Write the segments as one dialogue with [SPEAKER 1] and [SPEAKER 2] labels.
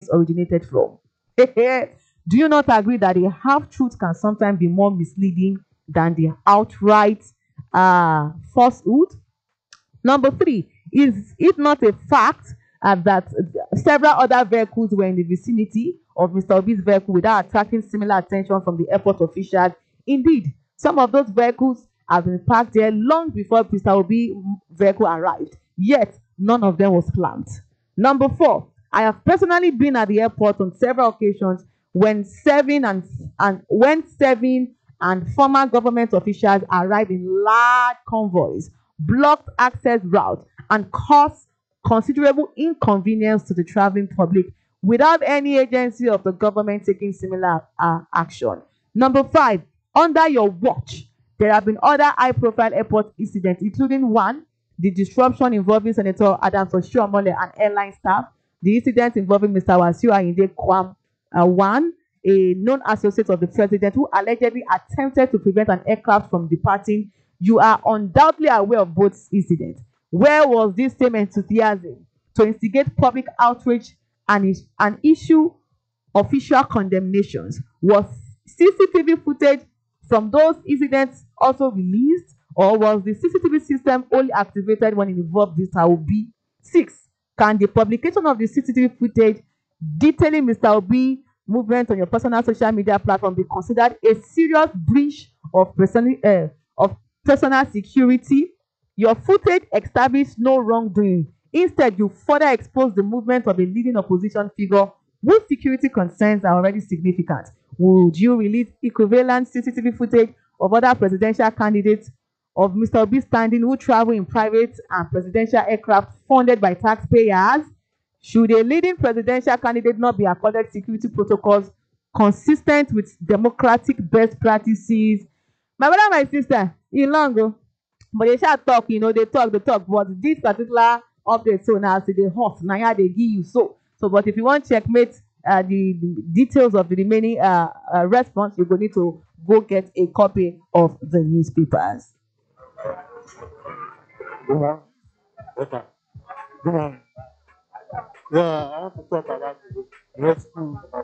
[SPEAKER 1] statements originated from. Do you not agree that a half truth can sometimes be more misleading than the outright falsehood? Number three, is it not a fact that several other vehicles were in the vicinity of Mr. Obi's vehicle without attracting similar attention from the airport officials? Indeed, some of those vehicles have been parked there long before Mr. Obi's vehicle arrived, yet none of them was clamped. Number four, I have personally been at the airport on several occasions when serving and former government officials arrived in large convoys, blocked access routes, and caused considerable inconvenience to the traveling public without any agency of the government taking similar action. Number five, under your watch, there have been other high-profile airport incidents, including one, the disruption involving Senator Adams Oshiomhole and airline staff, the incident involving Mr. Wasiu Ayinde Kwam, one, a known associate of the president who allegedly attempted to prevent an aircraft from departing. You are undoubtedly aware of both incidents. Where was this same enthusiasm to instigate public outrage and issue official condemnations? Was CCTV footage from those incidents also released, or was the CCTV system only activated when it involved Mr. Obi? 6. Can the publication of the CCTV footage detailing Mr. Obi movement on your personal social media platform be considered a serious breach of personal security? Your footage established no wrongdoing. Instead, you further expose the movement of a leading opposition figure whose security concerns are already significant. Would you release equivalent CCTV footage of other presidential candidates of Mr. Obi standing who travel in private and presidential aircraft funded by taxpayers? Should a leading presidential candidate not be accorded security protocols consistent with democratic best practices? My brother, my sister, in long ago, but they shall talk, they talk, but this particular update, so now see the hot, now they give you so. But if you want to checkmate the details of the remaining response, you're going to need to go get a copy of the newspapers.
[SPEAKER 2] Yeah, I want to talk about the rescue of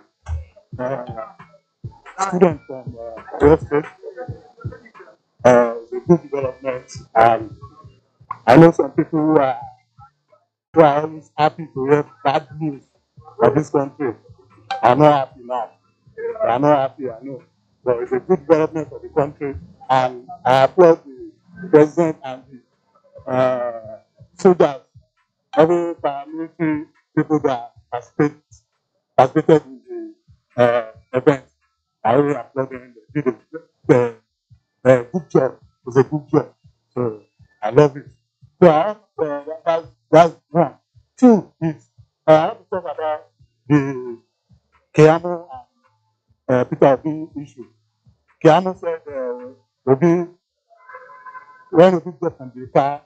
[SPEAKER 2] students from Oyo State. It's a good development, and I know some people who are always happy to hear bad news for this country. I'm not happy now. I'm not happy, I know. But it's a good development for the country, and I applaud the president and the soldiers, every paramilitary people that participated in the event. I really applaud them. They did a good job. It's a good job. So I love it. So that's one. Two is I have to talk about the Keanu and Peter Obi issue. Keanu said Obi, when Obi got in the car,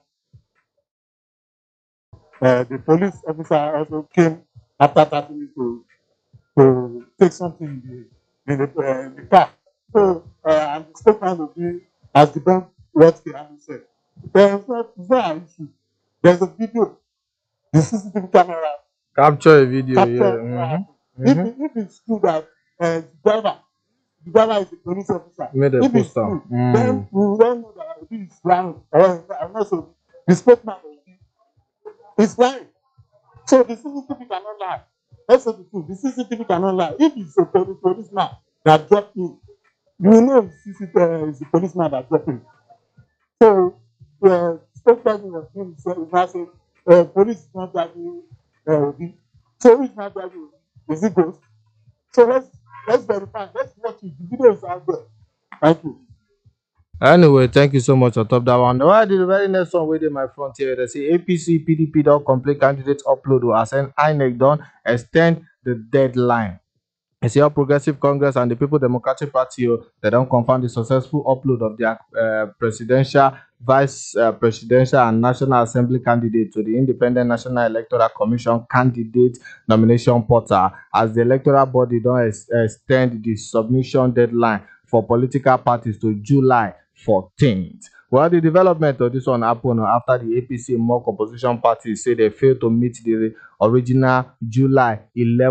[SPEAKER 2] the police officer also came after 30 minutes to take something in the car. So, and the statement of the has debunked what Keanu said. There's not an issue. There's a video. The CCTV camera
[SPEAKER 3] capture a video.
[SPEAKER 2] capture.
[SPEAKER 3] Yeah. Mm-hmm.
[SPEAKER 2] If it's true that the driver is a police officer,
[SPEAKER 3] Made a
[SPEAKER 2] if it's
[SPEAKER 3] poster.
[SPEAKER 2] true, then we don't know that he is lying. I'm not so. The spokesman is lying. So the CCTV cannot lie. Let's say the truth. The CCTV cannot lie. If it's a policeman that dropped him, you know it's the policeman that dropped him. So the spokesperson of him is now saying, police is not driving Obi. So who is not driving Obi? Is it ghost? So let's verify. Let's watch it. The video is out there. Thank you.
[SPEAKER 3] Anyway, thank you so much on top that one. Why the very next one waiting my front here? They say APC PDP don't complete candidates upload or ascend INEC don't extend the deadline. I see All Progressive Congress and the People Democratic Party, they don't confirm the successful upload of their presidential, vice presidential, and National Assembly candidate to the Independent National Electoral Commission candidate nomination portal, as the electoral body don't extend the submission deadline for political parties to July 14th. Well, the development of this one happened after the APC mock opposition parties say they failed to meet the original July 11th